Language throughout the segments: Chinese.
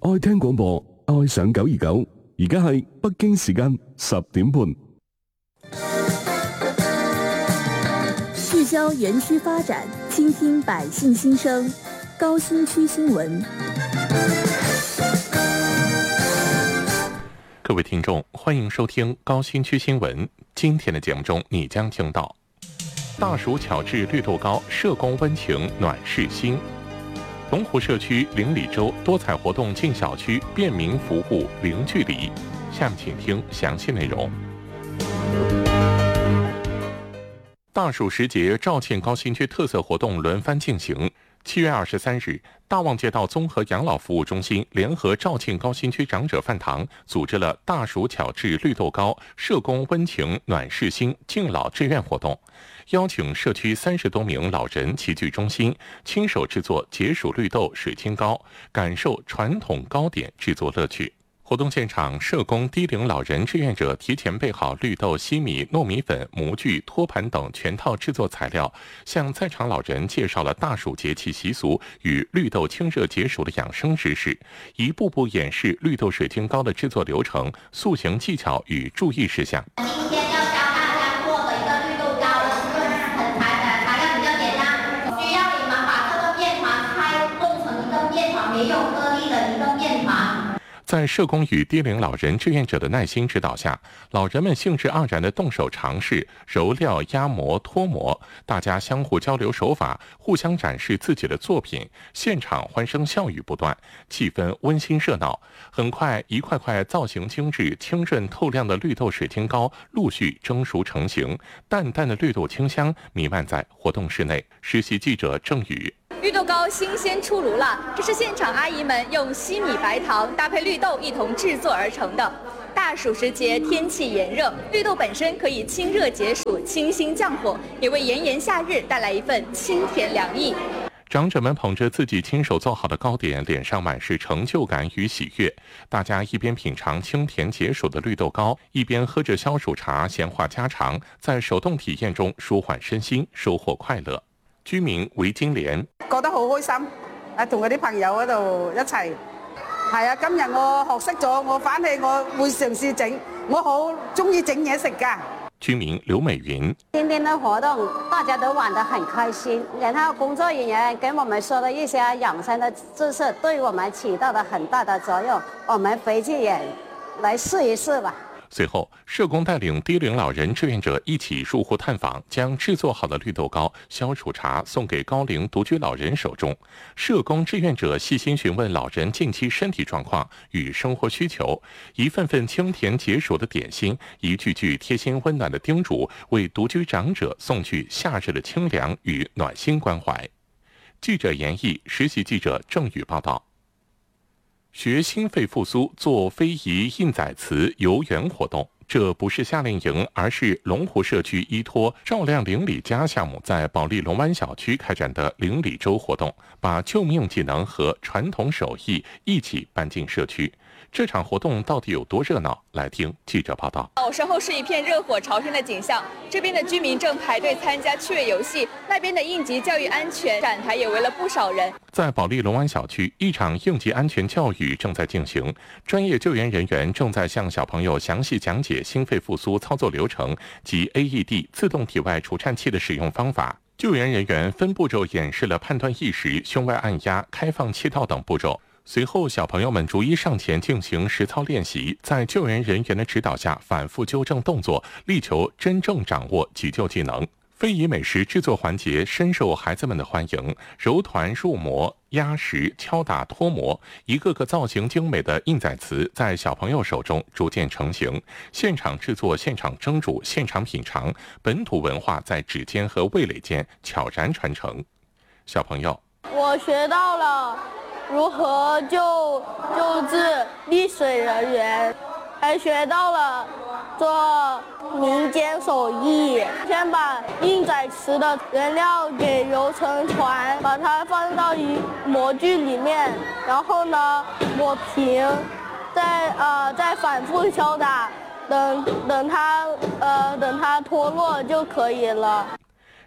愛聽廣播，愛上929，而家係北京時間10點半。 聚焦園區發展，傾聽百姓心聲。高新區新聞。 各位聽眾，歡迎收聽高新區新聞。今天的節目中，你將聽到大暑巧製綠豆糕，社工溫情暖市心。龍湖社區鄰里周多彩活動進小區，便民服務零距離。下面請聽詳細內容。大暑時節，肇慶高新區特色活動輪番進行。7月23日，大望街道綜合養老服務中心聯合肇慶高新區長者飯堂，組織了大暑巧製綠豆糕，社工溫情暖市心敬老志願活動，邀請社區30多名老人齊聚中心，親手製作解暑綠豆水晶糕，感受傳統糕點製作樂趣。活動現場，社工低齡老人志願者提前備好綠豆、西米、糯米粉、模具、托盤等全套製作材料，向在場老人介紹了大暑節氣習俗與綠豆清熱解暑的養生知識，一步步演示綠豆水晶糕的製作流程、塑形技巧與注意事項。 今天要教大家做的一個綠豆糕的食材的材料比較簡單，需要你們把這個麵團拆弄成一個麵團，沒有顆粒的一個麵團。 在社工與低齡老人志願者的耐心指導下，老人們興致盎然地動手嘗試揉料、壓模、脫模，大家相互交流手法，互相展示自己的作品，現場歡聲笑語不斷，氣氛溫馨熱鬧。很快，一塊塊造型精緻、清潤透亮的綠豆水晶糕陸續蒸熟成型，淡淡的綠豆清香彌漫在活動室內。實習記者鄭宇。 綠豆糕新鮮出爐了，這是現場阿姨們用西米白糖搭配綠豆一同製作而成的。大暑時節，天氣炎熱，綠豆本身可以清熱解暑、清心降火，也為炎炎夏日帶來一份清甜涼意。 長者們捧着自己親手做好的糕點，臉上滿是成就感與喜悅。大家一邊品嘗清甜解暑的綠豆糕，一邊喝着消暑茶，閒話家常，在手動體驗中舒緩身心，收穫快樂。居民韋金蓮覺得好開心，同嗰啲朋友喺度一齊。係啊，今日我學識咗，我返去我會嘗試整，我好中意整嘢食㗎。 居民劉美雲： 今天的活動大家都玩得很開心，然後工作人員給我們說的一些養生的知識，對我們起到了很大的作用。我們回去也來試一試吧。 隨後，社工帶領低齡老人志願者一起入戶探訪，將製作好的綠豆糕、消暑茶送給高齡獨居老人手中。社工志願者細心詢問老人近期身體狀況與生活需求，一份份清甜解暑的點心，一句句貼心溫暖的叮囑，為獨居長者送去夏日的清涼與暖心關懷。記者嚴毅，實習記者鄭宇報道。學心肺復甦做非遺印仔瓷遊園活動，這不是夏令營，而是龍湖社區依託照亮鄰里家項目在保利龍灣小區開展的鄰里周活動，把救命技能和傳統手藝一起搬進社區。這場活動到底有多熱鬧？來聽記者報道。 我身後是一片熱火朝天的景象，這邊的居民正排隊參加趣味遊戲，那邊的應急教育安全展台也圍了不少人。在保利龍灣小區，一場應急安全教育正在進行，專業救援人員正在向小朋友詳細講解心肺復甦操作流程及 AED 自動體外除顫器的使用方法。救援人員分步驟演示了判斷意識、胸外按壓、開放氣道等步驟。隨後，小朋友們逐一上前進行實操練習，在救援人員的指導下反覆糾正動作，力求真正掌握急救技能。非遺美食製作環節深受孩子們的歡迎，揉團入模、壓實、敲打脫模，一個個造型精美的印仔瓷在小朋友手中逐漸成型。現場製作、現場蒸煮、現場品嘗，本土文化在指尖和味蕾間悄然傳承。小朋友， 我學到了如何救治溺水人員，還學到了做民間手藝，先把印仔瓷的原料給揉成團，把它放到模具裡面，然後呢抹平，再反覆敲打，等它脫落就可以了。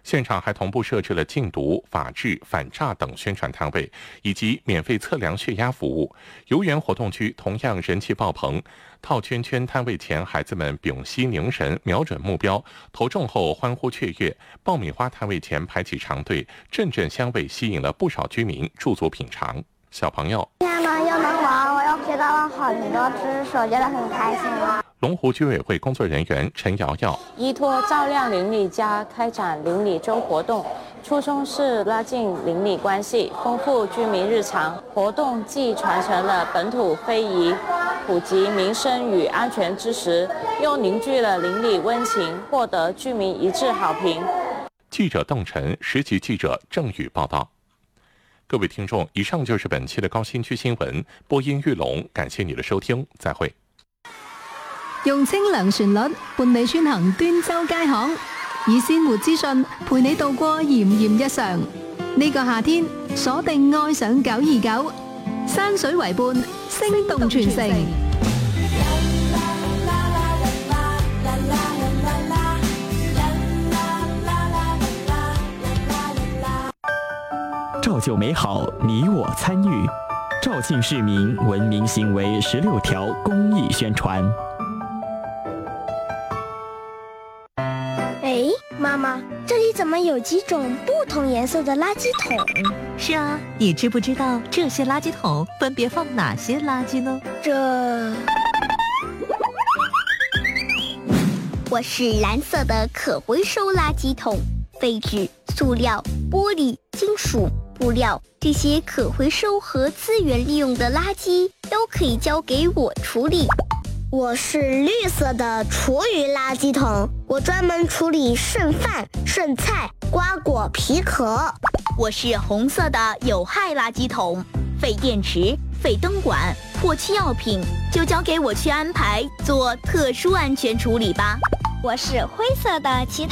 现场还同步设置了禁毒、法治、反诈等宣传摊位，以及免费测量血压服务。游园活动区同样人气爆棚，套圈圈摊位前，孩子们屏息凝神，瞄准目标，投中后欢呼雀跃；爆米花摊位前排起长队，阵阵香味吸引了不少居民驻足品尝。小朋友， 今天呢又能玩，我又学到了很多知识，我觉得很开心。 龙湖居委会工作人员陈瑶瑶， 依托照亮邻里家开展邻里周活动，初衷是拉近邻里关系，丰富居民日常。活动既传承了本土非遗，普及民生与安全知识，又凝聚了邻里温情，获得居民一致好评。 记者邓晨，实习记者郑宇报道。各位听众，以上就是本期的高新区新闻，播音玉龙，感谢你的收听，再会。 用清涼旋律伴你穿行端州街巷，以鮮活資訊陪你度過炎炎日常。呢個夏天，鎖定愛上929，山水為伴，聲動全城。 照旧美好，你我参与。肇庆市民文明行为16条公益宣传。 哎，妈妈，这里怎么有几种不同颜色的垃圾桶？ 是啊，你知不知道这些垃圾桶分别放哪些垃圾呢？ 我是蓝色的可回收垃圾桶，废纸、塑料、玻璃、金属、布料这些可回收和资源利用的垃圾都可以交给我处理。 我是绿色的厨余垃圾桶，我专门处理剩饭、剩菜、瓜果皮壳。 我是红色的有害垃圾桶，废电池、废灯管、过期药品就交给我去安排做特殊安全处理吧。 我是灰色的其他